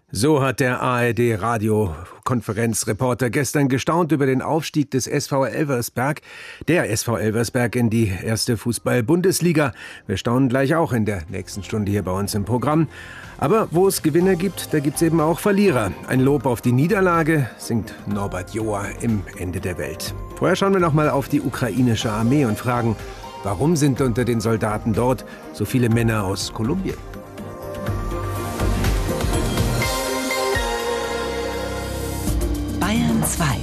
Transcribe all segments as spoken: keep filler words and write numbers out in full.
So hat der A R D-Radio-Konferenzreporter gestern gestaunt über den Aufstieg des S V Elversberg, der S V Elversberg in die erste Fußball-Bundesliga. Wir staunen gleich auch in der nächsten Stunde hier bei uns im Programm. Aber wo es Gewinner gibt, da gibt es eben auch Verlierer. Ein Lob auf die Niederlage singt Norbert Joa im Ende der Welt. Vorher schauen wir noch mal auf die ukrainische Armee und fragen, warum sind unter den Soldaten dort so viele Männer aus Kolumbien? Bayern zwei.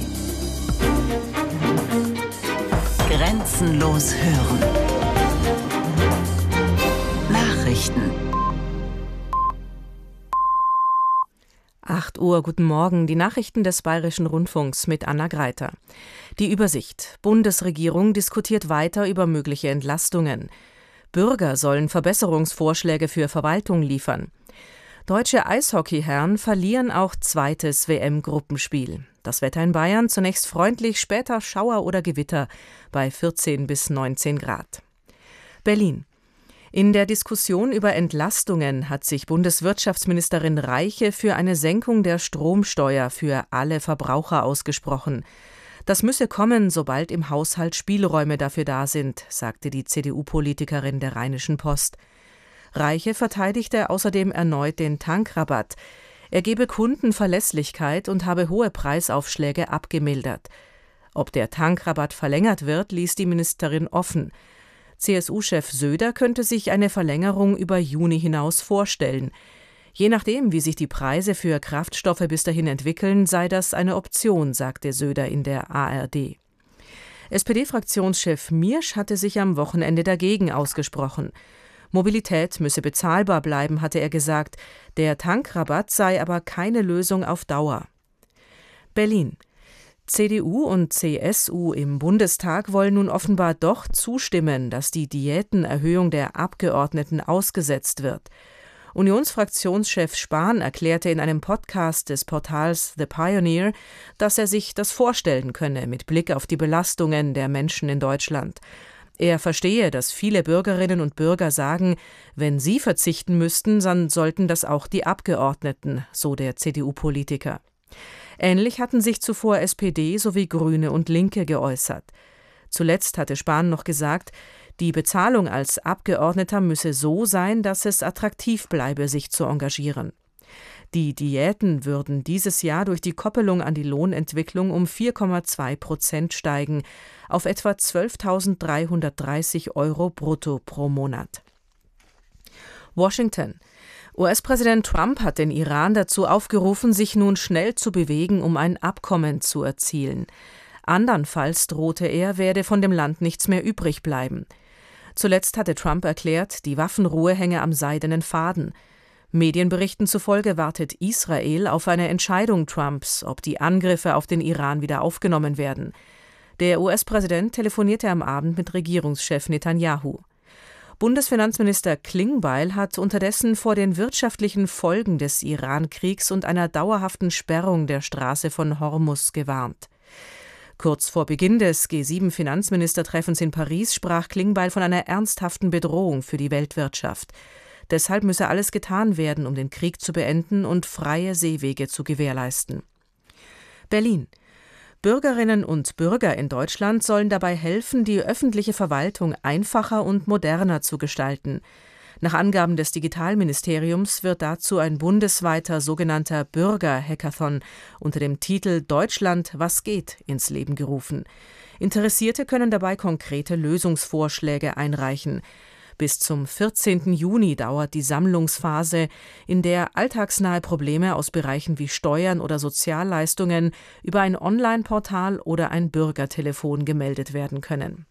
Grenzenlos hören. Nachrichten. acht Uhr, guten Morgen. Die Nachrichten des Bayerischen Rundfunks mit Anna Greiter. Die Übersicht. Bundesregierung diskutiert weiter über mögliche Entlastungen. Bürger sollen Verbesserungsvorschläge für Verwaltung liefern. Deutsche Eishockeyherren verlieren auch zweites W M-Gruppenspiel. Das Wetter in Bayern zunächst freundlich, später Schauer oder Gewitter bei vierzehn bis neunzehn Grad. Berlin. In der Diskussion über Entlastungen hat sich Bundeswirtschaftsministerin Reiche für eine Senkung der Stromsteuer für alle Verbraucher ausgesprochen. Das müsse kommen, sobald im Haushalt Spielräume dafür da sind, sagte die C D U-Politikerin der Rheinischen Post. Reiche verteidigte außerdem erneut den Tankrabatt. Er gebe Kunden Verlässlichkeit und habe hohe Preisaufschläge abgemildert. Ob der Tankrabatt verlängert wird, ließ die Ministerin offen. C S U-Chef Söder könnte sich eine Verlängerung über Juni hinaus vorstellen. Je nachdem, wie sich die Preise für Kraftstoffe bis dahin entwickeln, sei das eine Option, sagte Söder in der A R D. S P D-Fraktionschef Miersch hatte sich am Wochenende dagegen ausgesprochen. Mobilität müsse bezahlbar bleiben, hatte er gesagt. Der Tankrabatt sei aber keine Lösung auf Dauer. Berlin. C D U und C S U im Bundestag wollen nun offenbar doch zustimmen, dass die Diätenerhöhung der Abgeordneten ausgesetzt wird. Unionsfraktionschef Spahn erklärte in einem Podcast des Portals The Pioneer, dass er sich das vorstellen könne mit Blick auf die Belastungen der Menschen in Deutschland. Er verstehe, dass viele Bürgerinnen und Bürger sagen, wenn sie verzichten müssten, dann sollten das auch die Abgeordneten, so der C D U-Politiker. Ähnlich hatten sich zuvor S P D sowie Grüne und Linke geäußert. Zuletzt hatte Spahn noch gesagt, die Bezahlung als Abgeordneter müsse so sein, dass es attraktiv bleibe, sich zu engagieren. Die Diäten würden dieses Jahr durch die Koppelung an die Lohnentwicklung um vier Komma zwei Prozent steigen, auf etwa zwölftausenddreihundertdreißig Euro brutto pro Monat. Washington. U S-Präsident Trump hat den Iran dazu aufgerufen, sich nun schnell zu bewegen, um ein Abkommen zu erzielen. Andernfalls drohte er, werde von dem Land nichts mehr übrig bleiben. Zuletzt hatte Trump erklärt, die Waffenruhe hänge am seidenen Faden. Medienberichten zufolge wartet Israel auf eine Entscheidung Trumps, ob die Angriffe auf den Iran wieder aufgenommen werden. Der U S-Präsident telefonierte am Abend mit Regierungschef Netanyahu. Bundesfinanzminister Klingbeil hat unterdessen vor den wirtschaftlichen Folgen des Iran-Kriegs und einer dauerhaften Sperrung der Straße von Hormuz gewarnt. Kurz vor Beginn des G sieben Finanzministertreffens in Paris sprach Klingbeil von einer ernsthaften Bedrohung für die Weltwirtschaft. Deshalb müsse alles getan werden, um den Krieg zu beenden und freie Seewege zu gewährleisten. Berlin. Bürgerinnen und Bürger in Deutschland sollen dabei helfen, die öffentliche Verwaltung einfacher und moderner zu gestalten. Nach Angaben des Digitalministeriums wird dazu ein bundesweiter sogenannter Bürger-Hackathon unter dem Titel »Deutschland, was geht?« ins Leben gerufen. Interessierte können dabei konkrete Lösungsvorschläge einreichen. Bis zum vierzehnten Juni dauert die Sammlungsphase, in der alltagsnahe Probleme aus Bereichen wie Steuern oder Sozialleistungen über ein Online-Portal oder ein Bürgertelefon gemeldet werden können.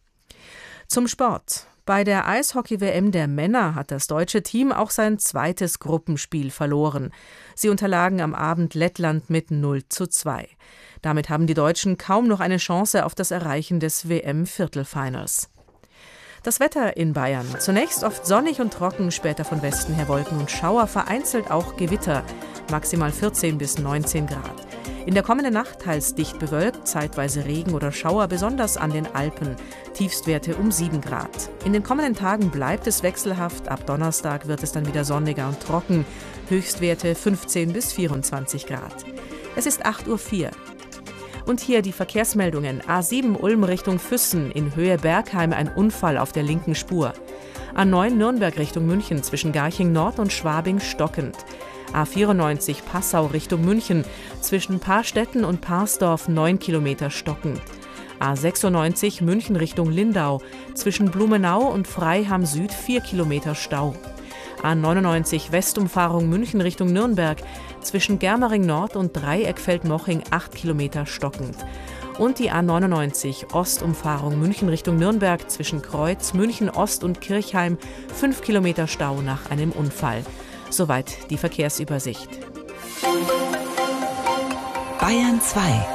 Zum Sport. Bei der Eishockey-W M der Männer hat das deutsche Team auch sein zweites Gruppenspiel verloren. Sie unterlagen am Abend Lettland mit null zu zwei. Damit haben die Deutschen kaum noch eine Chance auf das Erreichen des W M-Viertelfinals. Das Wetter in Bayern. Zunächst oft sonnig und trocken, später von Westen her Wolken und Schauer, vereinzelt auch Gewitter, maximal vierzehn bis neunzehn Grad. In der kommenden Nacht teils dicht bewölkt, zeitweise Regen oder Schauer, besonders an den Alpen. Tiefstwerte um sieben Grad. In den kommenden Tagen bleibt es wechselhaft. Ab Donnerstag wird es dann wieder sonniger und trocken. Höchstwerte fünfzehn bis vierundzwanzig Grad. Es ist acht Uhr vier. Und hier die Verkehrsmeldungen. A sieben Ulm Richtung Füssen, in Höhe Bergheim ein Unfall auf der linken Spur. A neun Nürnberg Richtung München, zwischen Garching Nord und Schwabing stockend. A vierundneunzig Passau Richtung München, zwischen Paarstetten und Parsdorf neun Kilometer stockend. A sechsundneunzig München Richtung Lindau, zwischen Blumenau und Freiham Süd vier Kilometer Stau. A neunundneunzig Westumfahrung München Richtung Nürnberg, zwischen Germering Nord und Dreieckfeld-Moching acht Kilometer stockend. Und die A neunundneunzig Ostumfahrung München Richtung Nürnberg, zwischen Kreuz, München Ost und Kirchheim fünf Kilometer Stau nach einem Unfall. Soweit die Verkehrsübersicht. Bayern zwei.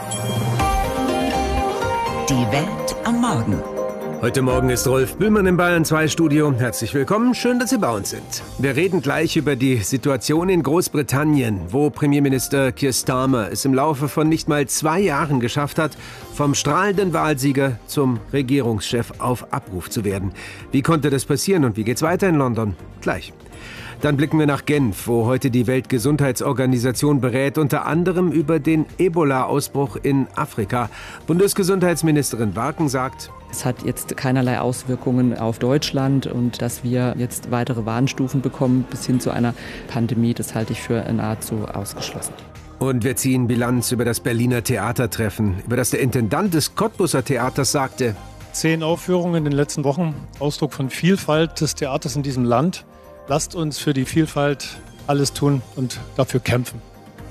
Die Welt am Morgen. Heute Morgen ist Rolf Bühlmann im Bayern zwei Studio. Herzlich willkommen, schön, dass Sie bei uns sind. Wir reden gleich über die Situation in Großbritannien, wo Premierminister Keir Starmer es im Laufe von nicht mal zwei Jahren geschafft hat, vom strahlenden Wahlsieger zum Regierungschef auf Abruf zu werden. Wie konnte das passieren und wie geht's weiter in London? Gleich. Dann blicken wir nach Genf, wo heute die Weltgesundheitsorganisation berät, unter anderem über den Ebola-Ausbruch in Afrika. Bundesgesundheitsministerin Warken sagt: Es hat jetzt keinerlei Auswirkungen auf Deutschland und dass wir jetzt weitere Warnstufen bekommen bis hin zu einer Pandemie, das halte ich für nahezu ausgeschlossen. Und wir ziehen Bilanz über das Berliner Theatertreffen, über das der Intendant des Cottbuser Theaters sagte: Zehn Aufführungen in den letzten Wochen, Ausdruck von Vielfalt des Theaters in diesem Land. Lasst uns für die Vielfalt alles tun und dafür kämpfen.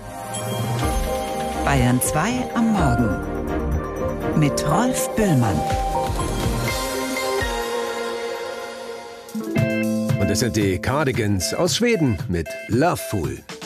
Bayern zwei am Morgen mit Rolf Bühlmann. Und es sind die Cardigans aus Schweden mit Loveful.